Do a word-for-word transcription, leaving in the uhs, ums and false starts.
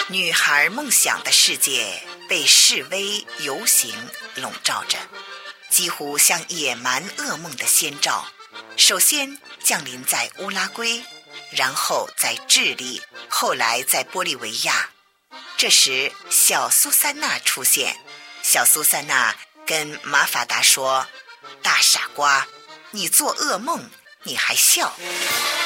女孩梦想的世界被示威游行笼罩着，几乎像野蛮噩梦的先兆，首先降临在乌拉圭，然后在智利，后来在玻利维亚。这时小苏珊娜出现，小苏珊娜跟马法达说：大傻瓜，你做噩梦你还笑。